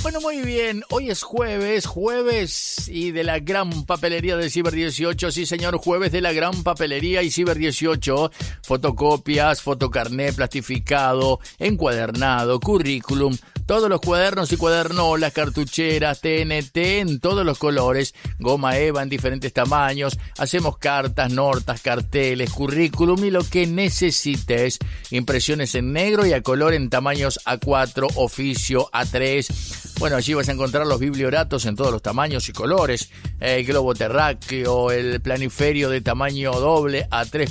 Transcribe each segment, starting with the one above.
Bueno, muy bien, hoy es jueves y de la gran papelería de Ciber 18, sí señor, jueves de la gran papelería y Ciber 18, fotocopias, fotocarné, plastificado, encuadernado, currículum, todos los cuadernos y cuadernolas, cartucheras, TNT en todos los colores, goma eva en diferentes tamaños, hacemos cartas, notas, carteles, currículum y lo que necesites, impresiones en negro y a color en tamaños A4, oficio, A3. Bueno, allí vas a encontrar los biblioratos en todos los tamaños y colores, el globo terráqueo, el planiferio de tamaño doble,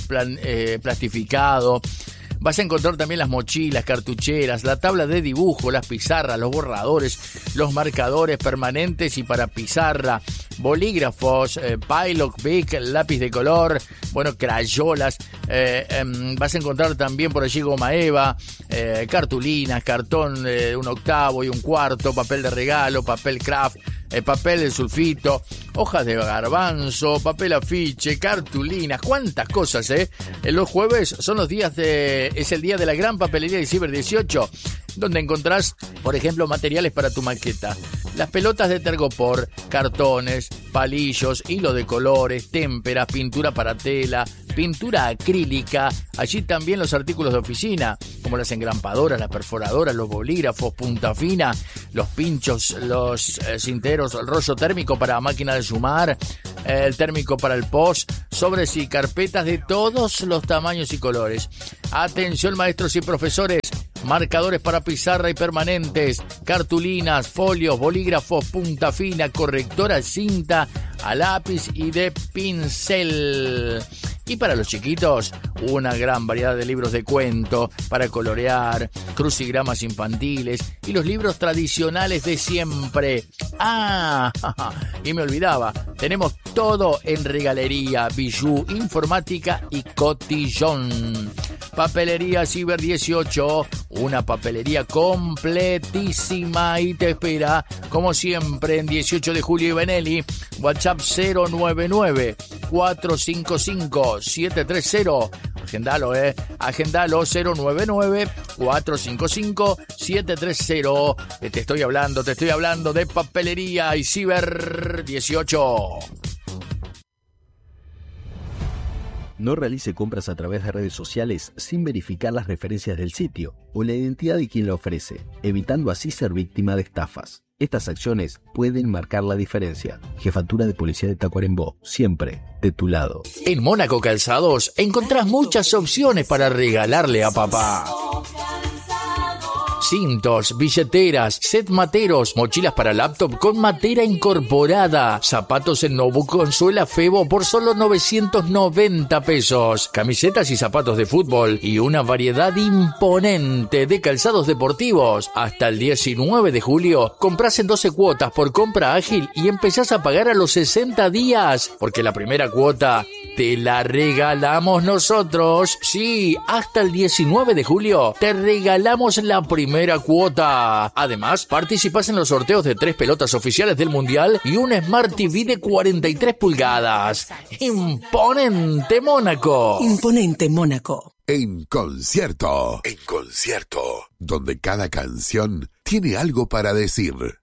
A3 plastificado. Vas a encontrar también las mochilas, cartucheras, la tabla de dibujo, las pizarras, los borradores, los marcadores permanentes y para pizarra, bolígrafos, Pilot Bic, lápiz de color, bueno, crayolas. Vas a encontrar también por allí goma eva, cartulinas, cartón de 1/8 y 1/4, papel de regalo, papel craft, papel de sulfito, hojas de garbanzo, papel afiche, cartulinas, cuántas cosas, Los jueves son los días es el día de la gran papelería de Ciber 18, donde encontrás, por ejemplo, materiales para tu maqueta, las pelotas de tergopor, cartones, palillos, hilo de colores, témperas, pintura para tela, pintura acrílica, allí también los artículos de oficina, como las engrampadoras, las perforadoras, los bolígrafos, punta fina, los pinchos, los cinteros, el rollo térmico para máquina de sumar, el térmico para el post, sobres y carpetas de todos los tamaños y colores. Atención maestros y profesores, marcadores para pizarra y permanentes, cartulinas, folios, bolígrafos, punta fina, correctora, cinta, a lápiz y de pincel. Y para los chiquitos, una gran variedad de libros de cuento para colorear, crucigramas infantiles y los libros tradicionales de siempre. Y me olvidaba, tenemos todo en regalería, bijú, informática y cotillón. Papelería Ciber 18, una papelería completísima y te espera, como siempre, en 18 de julio y Benelli. WhatsApp 099-455-730. Agendalo 099-455-730. Te estoy hablando de papelería y Ciber 18. No realice compras a través de redes sociales sin verificar las referencias del sitio o la identidad de quien la ofrece, evitando así ser víctima de estafas. Estas acciones pueden marcar la diferencia. Jefatura de Policía de Tacuarembó, siempre de tu lado. En Mónaco Calzados encontrás muchas opciones para regalarle a papá. Cintos, billeteras, set materos, mochilas para laptop con matera incorporada, zapatos en Nobu con suela Febo por solo 990 pesos, camisetas y zapatos de fútbol y una variedad imponente de calzados deportivos. Hasta el 19 de julio, comprás en 12 cuotas por compra ágil y empezás a pagar a los 60 días, porque la primera cuota te la regalamos nosotros. Sí, hasta el 19 de julio te regalamos la primera cuota. Además, participás en los sorteos de 3 pelotas oficiales del Mundial y un Smart TV de 43 pulgadas. ¡Imponente Mónaco! Imponente Mónaco. En concierto, donde cada canción tiene algo para decir.